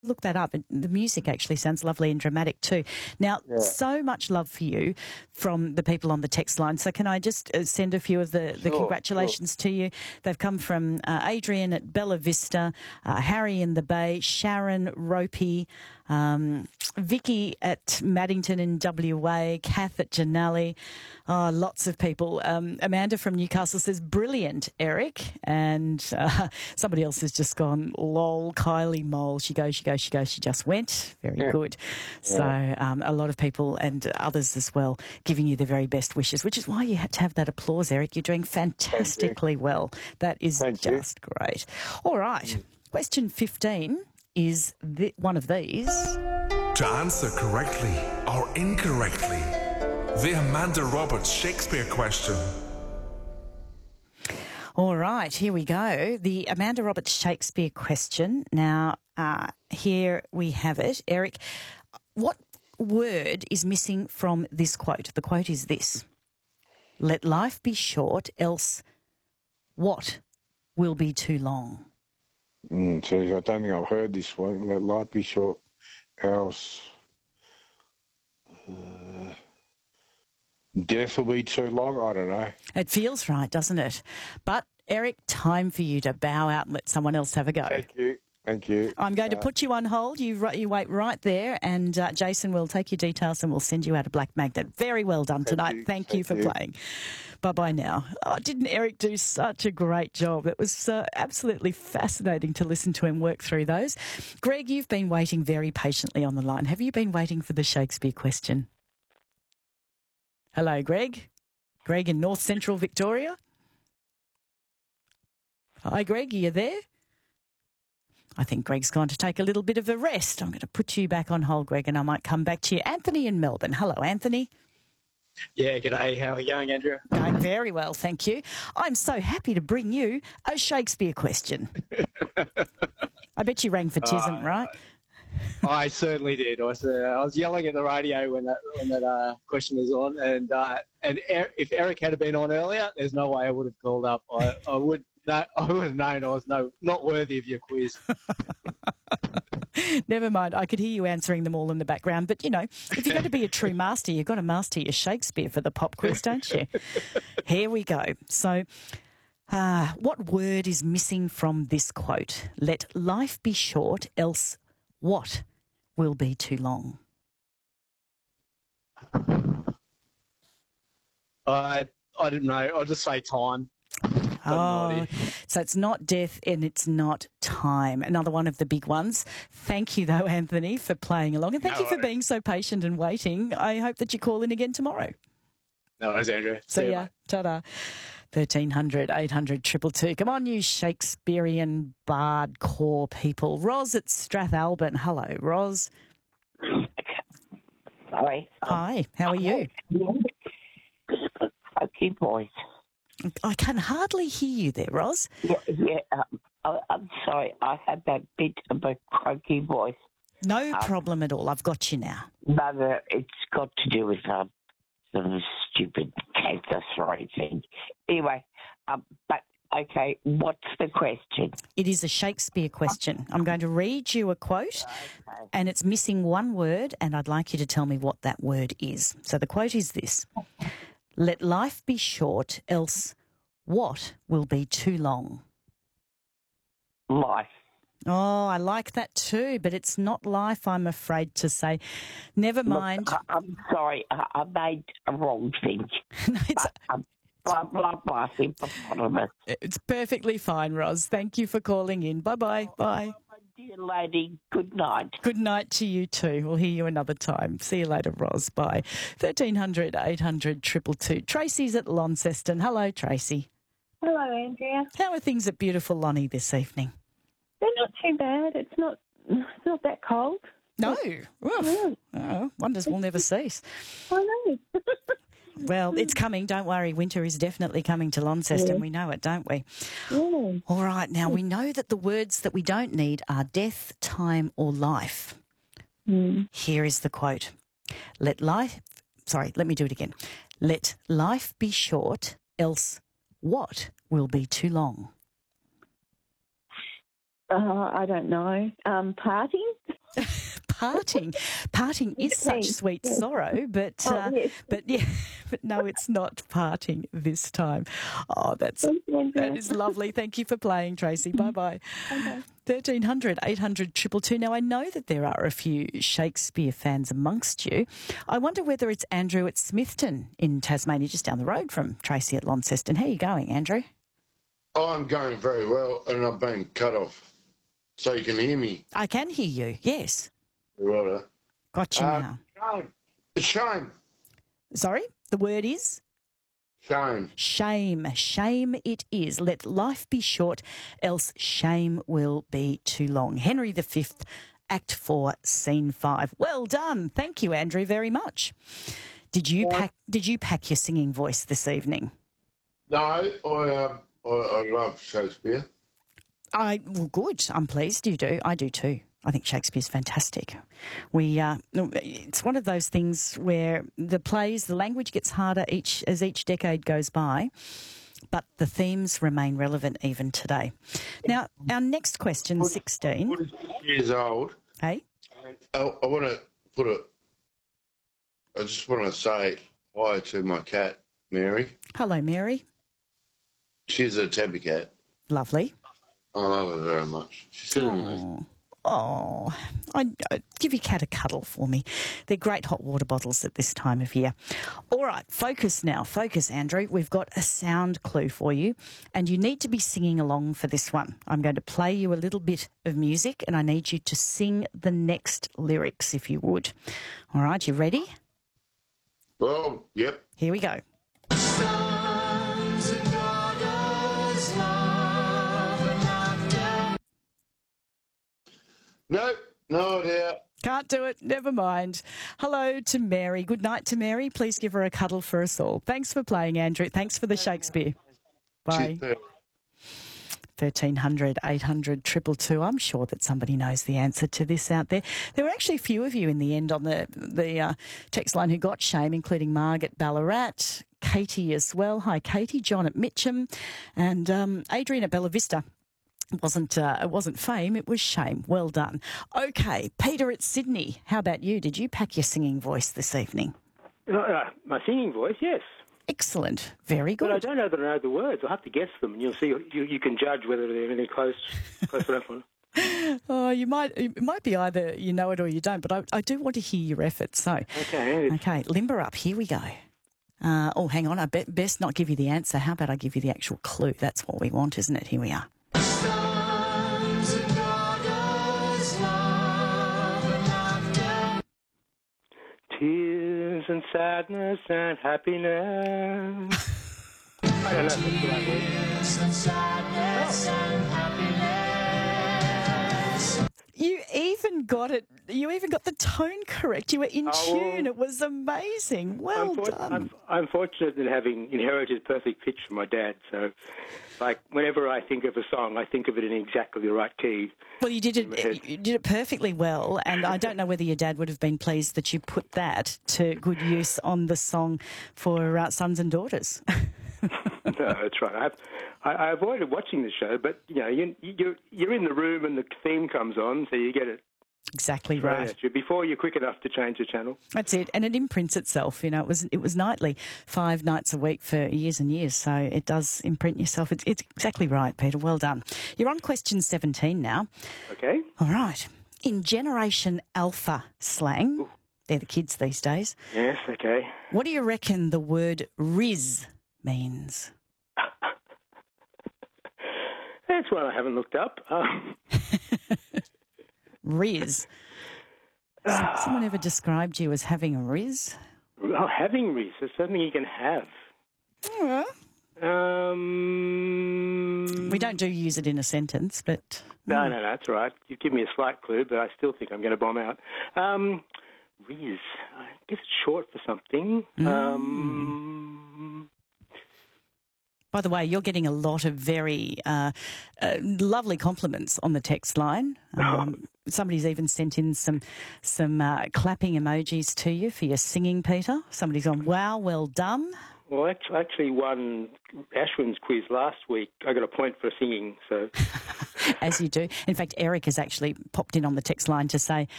look that up. The music actually sounds lovely and dramatic too. Now, so much love for you from the people on the text line. So can I just send a few of the congratulations to you? They've come from Adrian at Bella Vista, Harry in the Bay, Sharon Ropey, Vicky at Maddington in WA, Kath at Janali. Oh, lots of people. Amanda from Newcastle says, brilliant, Eric. And somebody else has just gone, lol, Kylie Mole. She just went. Very good. So a lot of people and others as well giving you the very best wishes, which is why you had to have that applause, Eric. You're doing fantastically well. That is just great. All right. Question 15 is one of these. To answer correctly or incorrectly, the Amanda Roberts Shakespeare question. All right, here we go. The Amanda Roberts Shakespeare question. Now, here we have it. Eric, what word is missing from this quote? The quote is this: let life be short, else what will be too long? Geez, I don't think I've heard this one. Let life be short, else death will be too long. I don't know. It feels right, doesn't it? But, Eric, time for you to bow out and let someone else have a go. Thank you. I'm going to put you on hold. You wait right there, and Jason will take your details and we'll send you out a black magnet. Very well done tonight. Thank you for playing. Bye-bye now. Oh, didn't Eric do such a great job? It was absolutely fascinating to listen to him work through those. Greg, you've been waiting very patiently on the line. Have you been waiting for the Shakespeare question? Hello, Greg. Greg in North Central Victoria. Hi, Greg. Are you there? I think Greg's gone to take a little bit of a rest. I'm going to put you back on hold, Greg, and I might come back to you. Anthony in Melbourne. Hello, Anthony. Yeah, g'day. How are you going, Andrea? Going very well, thank you. I'm so happy to bring you a Shakespeare question. I bet you rang for Tism, right? I certainly did. I was yelling at the radio when that question was on, and if Eric had been on earlier, there's no way I would have called up. I would have known I was not worthy of your quiz. Never mind. I could hear you answering them all in the background. But, you know, if you're going to be a true master, you've got to master your Shakespeare for the pop quiz, don't you? Here we go. So, what word is missing from this quote? Let life be short, else what will be too long? I don't know. I'll just say time. Oh, so it's not death and it's not time. Another one of the big ones. Thank you, though, Anthony, for playing along. And thank you for being so patient and waiting. I hope that you call in again tomorrow. No worries, Andrew. See ya. Ta-da. 1300 800 222. Come on, you Shakespearean bard core people. Ros at Strathalbyn. Hello, Ros. Hi. Hi, how are you? Croaky voice. I can hardly hear you there, Ros. I'm sorry. I have that bit of a croaky voice. No problem at all. I've got you now. No, it's got to do with some stupid cancer throat thing. Anyway, but okay, what's the question? It is a Shakespeare question. I'm going to read you a quote, and it's missing one word, and I'd like you to tell me what that word is. So the quote is this: let life be short, else what will be too long? Life. Oh, I like that too, but it's not life, I'm afraid to say. Never mind. Look, I'm sorry, I made a wrong thing. No, it's, blah, blah, blah, hippopotamus. It's perfectly fine, Ros. Thank you for calling in. Bye-bye. Bye. Dear lady, good night. Good night to you too. We'll hear you another time. See you later, Ros. Bye. 1300 800 222. Tracy's at Launceston. Hello, Tracy. Hello, Andrea. How are things at beautiful Lonnie this evening? They're not too bad. It's not that cold. No. Oh, wonders will never cease. I know. Well, it's coming. Don't worry. Winter is definitely coming to Launceston. Yeah. We know it, don't we? Yeah. All right. Now, we know that the words that we don't need are death, time or life. Here is the quote. Let me do it again. Let life be short, else what will be too long? I don't know. Parting? Parting is such sweet sorrow, but yes. but no, it's not parting this time. Oh, that is lovely. Thank you for playing, Tracy. Bye bye. 1300 800 222. Now, I know that there are a few Shakespeare fans amongst you. I wonder whether it's Andrew at Smithton in Tasmania, just down the road from Tracy at Launceston. How are you going, Andrew? Oh, I'm going very well, and I've been cut off, so you can hear me. I can hear you, yes. Right. Got you now. Shame. Sorry, the word is? Shame. Shame. Shame it is. Let life be short, else shame will be too long. Henry V, Act 4, Scene 5. Well done. Thank you, Andrew, very much. Did you pack your singing voice this evening? No, I love Shakespeare. Well, good. I'm pleased you do. I do too. I think Shakespeare's fantastic. It's one of those things where the language gets harder as each decade goes by, but the themes remain relevant even today. Now, our next question, 16. 46 years old. Hey? I just want to say hi to my cat, Mary. Hello, Mary. She's a tabby cat. Lovely. I love her very much. She's amazing. Oh, I'd give your cat a cuddle for me. They're great hot water bottles at this time of year. All right, focus now. Focus, Andrew. We've got a sound clue for you, and you need to be singing along for this one. I'm going to play you a little bit of music, and I need you to sing the next lyrics, if you would. All right, you ready? Well, yep. Here we go. No idea. Can't do it. Never mind. Hello to Mary. Good night to Mary. Please give her a cuddle for us all. Thanks for playing, Andrew. Thanks for the Shakespeare. Bye. 1300 800 222. I'm sure that somebody knows the answer to this out there. There were actually a few of you in the end on the text line who got shame, including Margaret Ballarat, Katie as well. Hi, Katie. John at Mitcham, and Adrian at Bella Vista. It wasn't fame, it was shame. Well done. Okay, Peter at Sydney. How about you? Did you pack your singing voice this evening? My singing voice, yes. Excellent. Very good. But I don't know that I know the words. I'll have to guess them, and you'll see. You can judge whether they're anything close enough. Oh, it might be either you know it or you don't, but I do want to hear your efforts. So, okay, limber up. Here we go. Hang on. I best not give you the answer. How about I give you the actual clue? That's what we want, isn't it? Here we are. Tears and sadness and happiness. I don't know if that's the right word. Tears and sadness and happiness. You even got it. You even got the tone correct. You were in tune. It was amazing. Well done. I'm fortunate in having inherited perfect pitch from my dad. So, whenever I think of a song, I think of it in exactly the right key. Well, you did it perfectly well, and I don't know whether your dad would have been pleased that you put that to good use on the song for Sons and Daughters. No, that's right. I avoided watching the show, but you're in the room and the theme comes on, so you get it. Exactly right. Before you're quick enough to change the channel. That's it, and it imprints itself. It was nightly, 5 nights a week for years and years, so it does imprint yourself. It's exactly right, Peter. Well done. You're on question 17 now. Okay. All right. In Generation Alpha slang, they're the kids these days. Yes. Okay. What do you reckon the word "riz" means? That's one I haven't looked up. Riz. Someone ever described you as having a riz? Well, having riz is something you can have. We don't use it in a sentence, but... No, that's all right. You've given me a slight clue, but I still think I'm going to bomb out. Riz. I guess it's short for something. By the way, you're getting a lot of very lovely compliments on the text line. Somebody's even sent in some clapping emojis to you for your singing, Peter. Somebody's gone, wow, well done. Well, I actually won Ashwin's quiz last week. I got a point for singing, so... As you do. In fact, Eric has actually popped in on the text line to say